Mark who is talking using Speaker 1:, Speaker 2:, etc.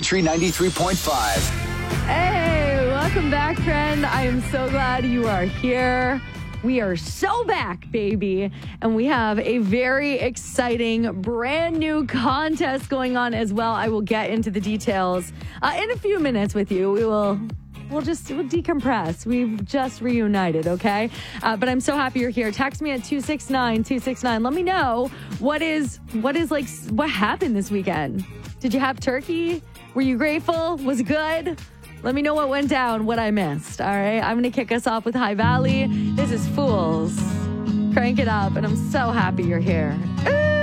Speaker 1: Country 93.5.
Speaker 2: Hey, welcome back, friend. I am so glad you are here. We are so back, baby. And we have a very exciting brand new contest going on as well. I will get into the details in a few minutes with you. We'll decompress. We've just reunited, okay? But I'm so happy you're here. Text me at 269-269. Let me know what happened this weekend. Did you have turkey? Were you grateful? Was it good? Let me know what went down, what I missed, all right? I'm going to kick us off with High Valley. This is Fools. Crank it up, and I'm so happy you're here. Ooh.